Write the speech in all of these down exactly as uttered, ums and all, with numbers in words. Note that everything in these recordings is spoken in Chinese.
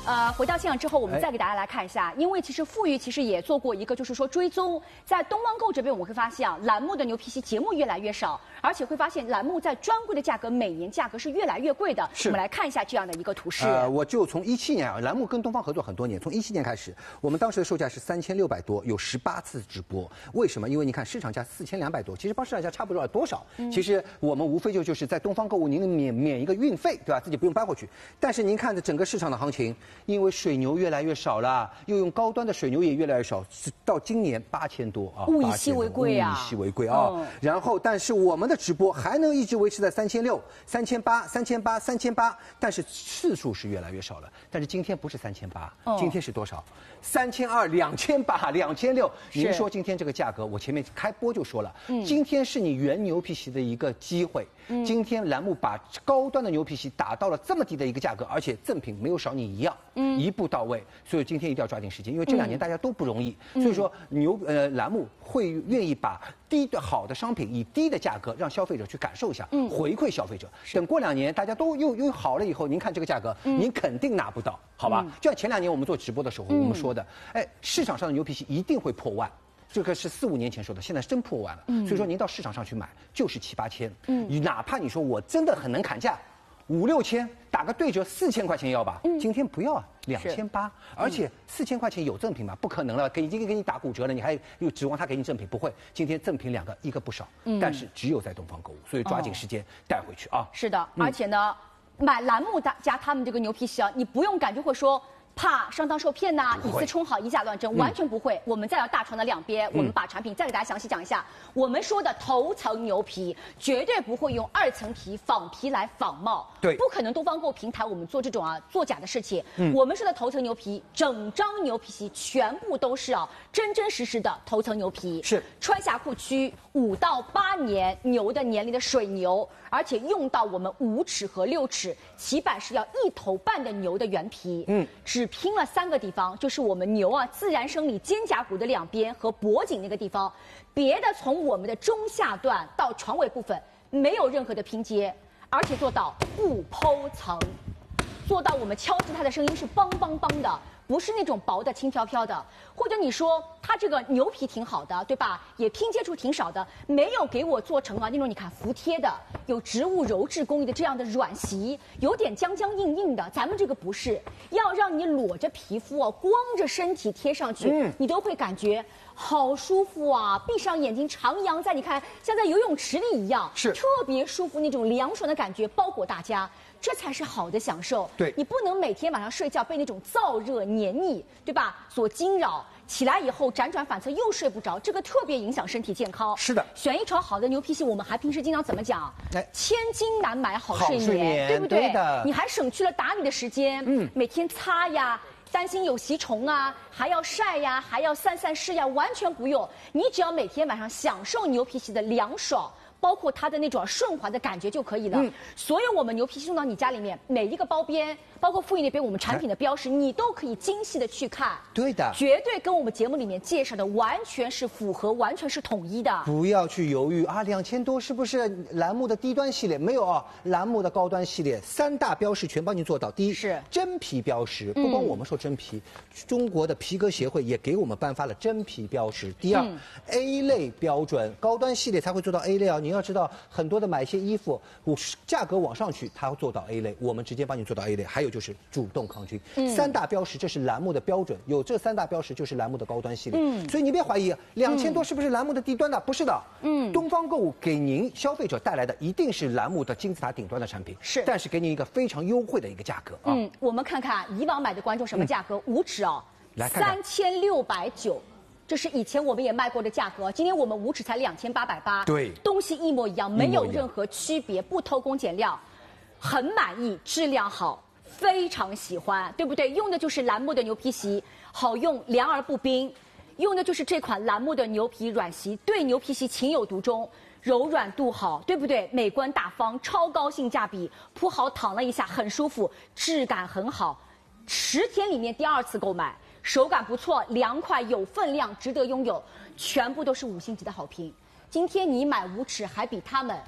呃，回到现场之后，我们再给大家来看一下，因为其实富裕其实也做过一个，就是说追踪，在东方购这边我们会发现啊，栏目的牛皮硒节目越来越少，而且会发现栏目在专柜的价格每年价格是越来越贵的。 是， 我们来看一下这样的一个图示。 呃，我就从一七年啊，栏目跟东方合作很多年，从一七年开始，我们当时的售价是三千六百多，有十八次直播。为什么？因为你看市场价四千两百多，其实帮市场价差不多多少？嗯、其实我们无非就就是在东方购物，您能免免一个运费，对吧？自己不用搬回去。但是您看着整个市场的行情，因为水牛越来越少了，又用高端的水牛也越来越少，到今年八千多啊， 物以稀为贵啊， 物以稀为贵啊。嗯、然后，但是我们的直播还能一直维持在三千六、三千八、三千八、三千八，但是次数是越来越少了。但是今天不是三千八，今天是多少？三千二、两千八、两千六。您说今天这个价格，我前面开播就说了，嗯、今天是你原牛皮硒的一个机会。嗯、今天栏目把高端的牛皮硒打到了这么低的一个价格，而且赠品没有少你一样，嗯，一步到位。所以今天一定要抓紧时间，因为这两年大家都不容易，嗯、所以说牛呃栏目会愿意把低的好的商品以低的价格让消费者去感受一下，嗯，回馈消费者。等过两年大家都又又好了以后，您看这个价格，嗯、您肯定拿不到，好吧？嗯、就像前两年我们做直播的时候，嗯、我们说的，哎，市场上的牛皮硒一定会破万。这个是四五年前说的，现在真破万了。嗯，所以说您到市场上去买就是七八千。嗯，哪怕你说我真的很能砍价，五六千打个对折，四千块钱要吧？嗯，今天不要啊，两千八，而且四千块钱有赠品吗？不可能了，给已经给你打骨折了，你还又指望他给你赠品？不会，今天赠品两个，一个不少。嗯，但是只有在东方购物，所以抓紧时间带回去啊。 是的，而且呢，买栏目大家他们这个牛皮硒啊，你不用感觉会说。怕上当受骗呐、啊，以次充好，以假乱真，完全不会。嗯、我们再到大床的两边，嗯、我们把产品再给大家详细讲一下。我们说的头层牛皮绝对不会用二层皮仿皮来仿冒， 对， 不可能东方购平台我们做这种啊作假的事情。嗯、我们说的头层牛皮，整张牛皮硒全部都是啊真真实实的头层牛皮， 是川峡谷区五到八年牛的年龄的水牛，而且用到我们五齿和六齿，起板是要一头半的牛的原皮，嗯，只拼了三个地方，就是我们牛啊自然生理肩胛骨的两边和脖颈那个地方，别的从我们的中下段到床尾部分没有任何的拼接，而且做到不剖层，做到我们敲击它的声音是梆梆梆的。不是那种薄的轻飘飘的，或者你说它这个牛皮挺好的，对吧？也拼接处挺少的，没有给我做成啊那种你看服帖的，有植物鞣制工艺的这样的软席，有点僵僵硬硬的。咱们这个不是，要让你裸着皮肤啊，光着身体贴上去，嗯、你都会感觉好舒服啊！闭上眼睛徜徉在你看像在游泳池里一样， 是特别舒服那种凉爽的感觉包裹大家。这才是好的享受。 对， 你不能每天晚上睡觉被那种燥热黏腻，对吧？所惊扰，起来以后辗转反侧又睡不着，这个特别影响身体健康。 是的， 选一床好的牛皮硒，我们还平时经常怎么讲？ 哎， 千金难买好睡眠， 好睡眠对不对？ 对的， 你还省去了打理的时间，嗯，每天擦呀。担心有吸虫啊，还要晒呀，还要散散湿呀，完全不用。你只要每天晚上享受牛皮硒的凉爽，包括它的那种顺滑的感觉就可以了。嗯、所有我们牛皮硒送到你家里面，每一个包边，包括富裕那边我们产品的标识，你都可以精细的去看。 对的， 绝对跟我们节目里面介绍的完全是符合，完全是统一的。 不要去犹豫啊，两千多是不是栏目的低端系列？没有啊，栏目的高端系列三大标识全帮你做到。第一是真皮标识，不光我们说真皮，嗯、中国的皮革协会也给我们颁发了真皮标识。第二、嗯、A 类标准，高端系列才会做到 A 类啊。你要知道，很多的买一些衣服，我价格往上去，它会做到 A 类，我们直接帮你做到 A 类。还有就是主动抗菌，嗯、三大标识，这是栏目的标准，有这三大标识就是栏目的高端系列。嗯、所以你别怀疑，两千多是不是栏目的低端的？不是的，嗯，东方购物给您消费者带来的一定是栏目的金字塔顶端的产品， 是， 但是给你一个非常优惠的一个价格啊。 嗯，我们看看以往买的观众什么价格？五尺哦， 来看看， 三千六百九。这是以前我们也卖过的价格，今天我们五尺才两千八百八， 对， 东西一模一样，没有任何区别，不偷工减料，很满意，质量好，非常喜欢，对不对？用的就是栏目的牛皮硒，好用，凉而不冰，用的就是这款栏目的牛皮软席，对牛皮硒情有独钟，柔软度好，对不对？美观大方，超高性价比，铺好躺了一下很舒服，质感很好，十天里面第二次购买。手感不错，凉快有分量，值得拥有，全部都是五星级的好评。今天你买五尺还比他们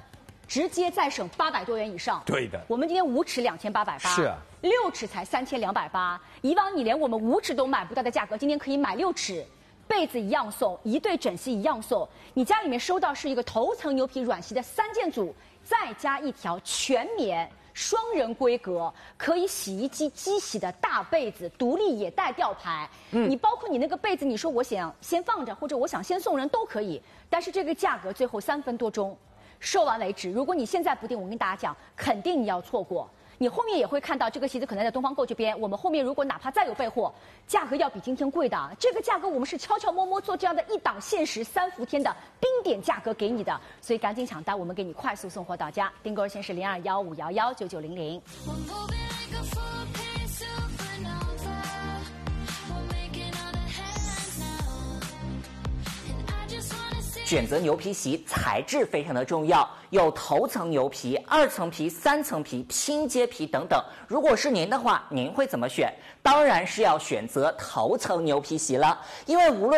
直接再省八百多元以上。 对的， 我们今天五尺两千八百八， 是啊， 六尺才三千两百八。以往你连我们五尺都买不到的价格，今天可以买六尺。被子一样送，一对枕席一样送。你家里面收到是一个头层牛皮软席的三件组，再加一条全棉双人规格，可以洗衣机机洗的大被子，独立也带吊牌。嗯，你包括你那个被子，你说我想先放着，或者我想先送人都可以。但是这个价格最后三分多钟，售完为止。如果你现在不订，我跟大家讲，肯定你要错过。你后面也会看到这个席子可能在东方购这边，我们后面如果哪怕再有备货，价格要比今天贵的。这个价格我们是悄悄摸摸做这样的一档限时三伏天的冰点价格给你的，所以赶紧抢单，我们给你快速送货到家。订购热线是零二幺五幺幺九九零零。 选择牛皮席材质非常的重要，有头层牛皮、二层皮、三层皮、拼接皮等等。如果是您的话，您会怎么选？当然是要选择头层牛皮席了，因为无论